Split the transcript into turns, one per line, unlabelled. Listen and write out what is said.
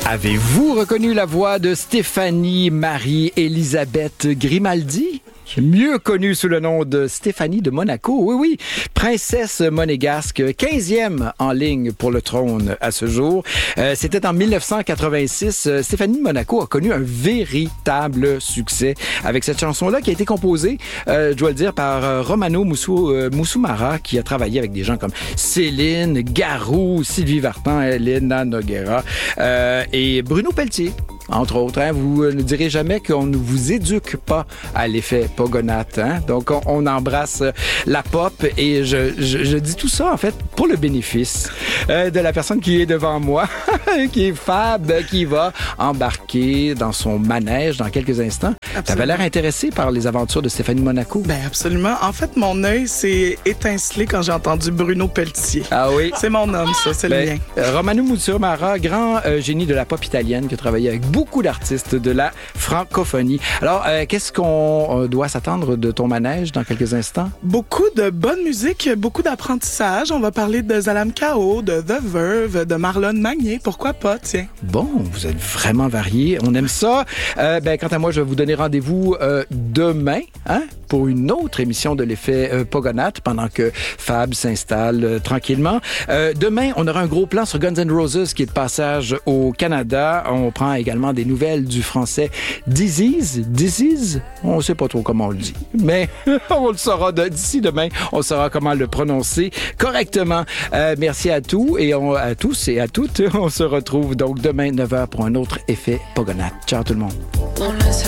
Avez-vous reconnu la voix de Stéphanie Marie-Élisabeth Grimaldi? Mieux connue sous le nom de Stéphanie de Monaco. Oui, oui, princesse monégasque, 15e en ligne pour le trône à ce jour. C'était en 1986. Stéphanie de Monaco a connu un véritable succès avec cette chanson-là qui a été composée, je dois le dire, par Romano Musumara, qui a travaillé avec des gens comme Céline, Garou, Sylvie Vartan, Elena Noguera et Bruno Pelletier. Entre autres, hein, vous ne direz jamais qu'on ne vous éduque pas à l'effet Pogonath. Hein? Donc, on embrasse la pop et je dis tout ça, en fait, pour le bénéfice de la personne qui est devant moi, qui est Fab, qui va embarquer dans son manège dans quelques instants. Tu avais l'air intéressé par les aventures de Stéphanie Monaco.
Ben absolument. En fait, mon œil s'est étincelé quand j'ai entendu Bruno Pelletier.
Ah oui?
C'est mon homme, ça. C'est le mien.
Romano Musumara, grand génie de la pop italienne qui a travaillé avec beaucoup d'artistes de la francophonie. Alors, qu'est-ce qu'on doit s'attendre de ton manège dans quelques instants?
Beaucoup de bonne musique, beaucoup d'apprentissage. On va parler de Zalam Kao, de The Verve, de Marlon Magnier. Pourquoi pas, tiens?
Bon, vous êtes vraiment variés. On aime ça. Quant à moi, je vais vous donner rendez-vous demain, hein, pour une autre émission de l'effet Pogonath pendant que Fab s'installe tranquillement. Demain, on aura un gros plan sur Guns N' Roses qui est de passage au Canada. On prend également des nouvelles du français Disease, on ne sait pas trop comment on le dit, mais on le saura d'ici demain, on saura comment le prononcer correctement. Merci à tous et à tous et à toutes. On se retrouve donc demain 9h pour un autre effet Pogonath. Ciao tout le monde.